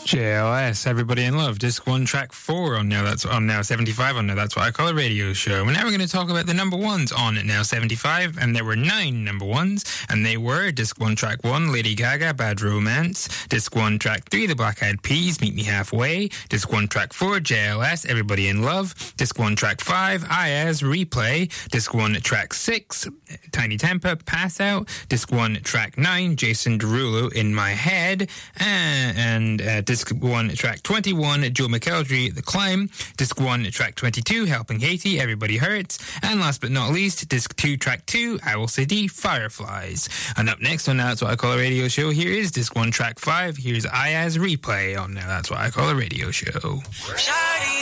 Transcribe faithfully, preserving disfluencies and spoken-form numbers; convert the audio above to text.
J L S, Everybody in Love, disc one, track four on now. That's on now seventy-five on now. That's what I call a radio show. And now we're going to talk about the number ones on it now seventy-five, and there were nine number ones, and they were disc one, track one, Lady Gaga, Bad Romance. Disc one, track three, The Black Eyed Peas, Meet Me Halfway. Disc one, track four, J L S, Everybody in Love. Disc one, track five, Ayaz, Replay. Disc one, track six, Tiny Temper, Pass Out. Disc one, track nine, Jason Derulo, In My Head. Uh, and uh, disc one, track twenty-one, Joe McElderry, The Climb. Disc one, track twenty-two, Helping Haiti, Everybody Hurts. And last but not least, disc two, track two, Owl City, Fireflies. And up next on Now That's What I Call a Radio Show, here is disc one, track five. Here's Ayaz, Replay on Now That's What I Call a Radio Show.